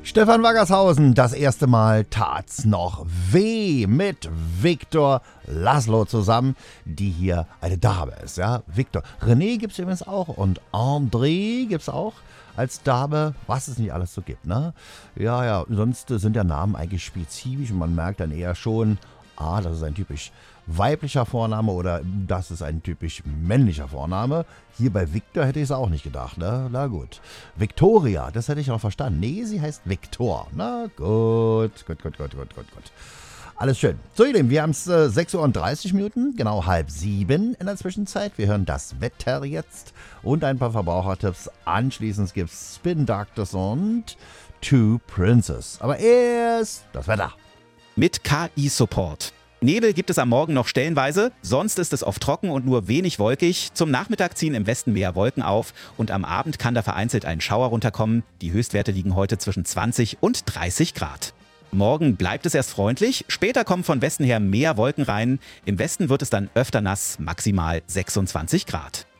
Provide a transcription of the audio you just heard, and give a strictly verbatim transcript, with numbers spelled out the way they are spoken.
Stefan Waggershausen, das erste Mal tat's noch weh mit Viktor Laszlo zusammen, die hier eine Dame ist, ja. Viktor. René gibt's übrigens auch und André gibt's auch als Dame, was es nicht alles so gibt, ne? Ja, ja, sonst sind ja Namen eigentlich spezifisch und man merkt dann eher schon, ah, das ist ein typisch weiblicher Vorname oder das ist ein typisch männlicher Vorname. Hier bei Viktor hätte ich es auch nicht gedacht, ne? Na gut. Victoria, das hätte ich noch verstanden. Nee, sie heißt Viktor. Na gut, gut, gut, gut, gut, gut, gut. Alles schön. So, ihr Lieben, wir haben es äh, sechs Uhr dreißig Minuten, genau halb sieben in der Zwischenzeit. Wir hören das Wetter jetzt und ein paar Verbrauchertipps. Anschließend gibt es Spin Doctors und Two Princes. Aber erst das Wetter. Mit K I-Support. Nebel gibt es am Morgen noch stellenweise, sonst ist es oft trocken und nur wenig wolkig. Zum Nachmittag ziehen im Westen mehr Wolken auf und am Abend kann da vereinzelt ein Schauer runterkommen. Die Höchstwerte liegen heute zwischen zwanzig und dreißig Grad. Morgen bleibt es erst freundlich, später kommen von Westen her mehr Wolken rein. Im Westen wird es dann öfter nass, maximal sechsundzwanzig Grad.